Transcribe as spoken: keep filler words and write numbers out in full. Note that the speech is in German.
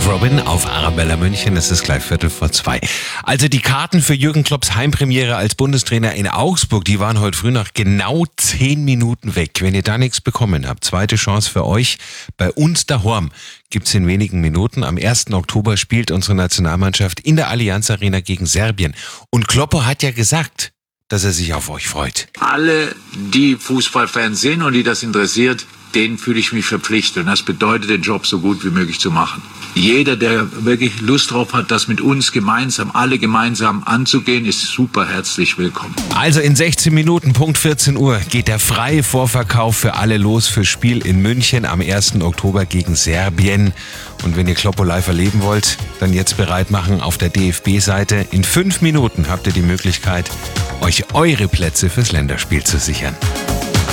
Robin auf Arabella München. Es ist gleich Viertel vor zwei. Also die Karten für Jürgen Klopps Heimpremiere als Bundestrainer in Augsburg, die waren heute früh nach genau zehn Minuten weg. Wenn ihr da nichts bekommen habt, zweite Chance für euch. Bei uns daheim gibt's in wenigen Minuten. Am ersten Oktober spielt unsere Nationalmannschaft in der Allianz Arena gegen Serbien. Und Kloppo hat ja gesagt, dass er sich auf euch freut. Alle, die Fußballfans sind und die das interessiert, denen fühle ich mich verpflichtet. Und das bedeutet, den Job so gut wie möglich zu machen. Jeder, der wirklich Lust drauf hat, das mit uns gemeinsam, alle gemeinsam anzugehen, ist super herzlich willkommen. Also in sechzehn Minuten, Punkt vierzehn Uhr, geht der freie Vorverkauf für alle los fürs Spiel in München am ersten Oktober gegen Serbien. Und wenn ihr Kloppo live erleben wollt, dann jetzt bereit machen auf der D F B-Seite. In fünf Minuten habt ihr die Möglichkeit, euch eure Plätze fürs Länderspiel zu sichern.